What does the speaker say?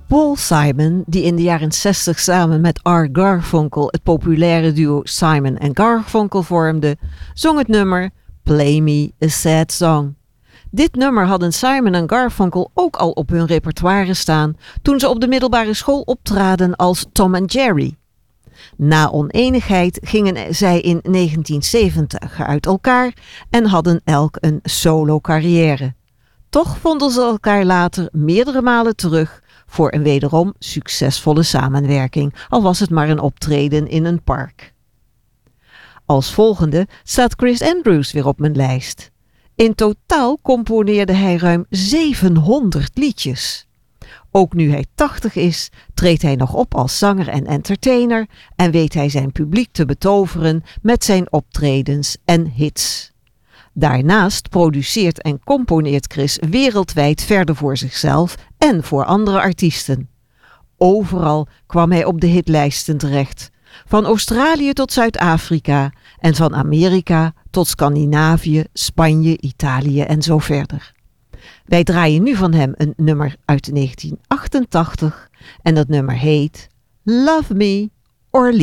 Paul Simon, die in de jaren 60 samen met Art Garfunkel het populaire duo Simon & Garfunkel vormde, zong het nummer Play Me a Sad Song. Dit nummer hadden Simon & Garfunkel ook al op hun repertoire staan toen ze op de middelbare school optraden als Tom en Jerry. Na oneenigheid gingen zij in 1970 uit elkaar en hadden elk een solo-carrière. Toch vonden ze elkaar later meerdere malen terug voor een wederom succesvolle samenwerking, al was het maar een optreden in een park. Als volgende staat Chris Andrews weer op mijn lijst. In totaal componeerde hij ruim 700 liedjes. Ook nu hij 80 is, treedt hij nog op als zanger en entertainer en weet hij zijn publiek te betoveren met zijn optredens en hits. Daarnaast produceert en componeert Chris wereldwijd verder voor zichzelf en voor andere artiesten. Overal kwam hij op de hitlijsten terecht, van Australië tot Zuid-Afrika en van Amerika tot Scandinavië, Spanje, Italië en zo verder. Wij draaien nu van hem een nummer uit 1988 en dat nummer heet Love Me or Leave